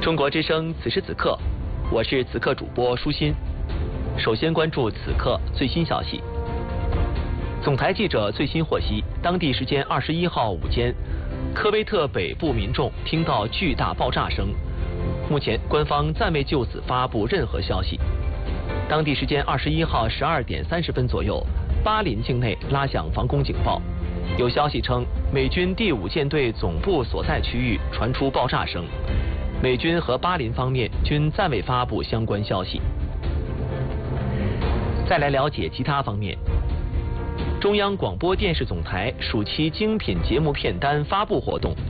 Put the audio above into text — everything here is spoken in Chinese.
中国之声此时此刻，我是此刻主播舒心。首先关注此刻最新消息。总台记者最新获悉，当地时间21号午间，科威特北部民众听到巨大爆炸声。目前官方暂未就此发布任何消息。当地时间21号12点30分左右，巴林境内拉响防空警报。有消息称，美军第5舰队总部所在区域传出爆炸声。美军和巴林方面均暂未发布相关消息。再来了解其他方面。中央广播电视总台暑期精品节目片单发布活动